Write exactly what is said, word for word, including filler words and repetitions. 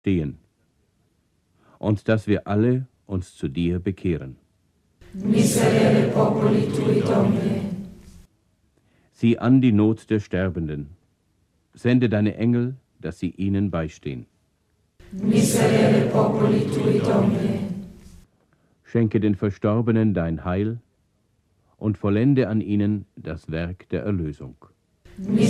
stehen und dass wir alle uns zu dir bekehren. Miserere populi tui, Domine. Sieh an die Not der Sterbenden. Sende deine Engel, dass sie ihnen beistehen. Miserere populi tui, Domine. Schenke den Verstorbenen dein Heil und vollende an ihnen das Werk der Erlösung. Miserere